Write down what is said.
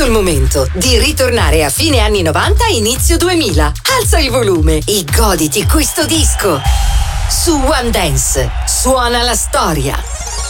giunto il momento di ritornare a fine anni 90 e inizio 2000. Alza il volume e goditi questo disco. Su One Dance suona la storia.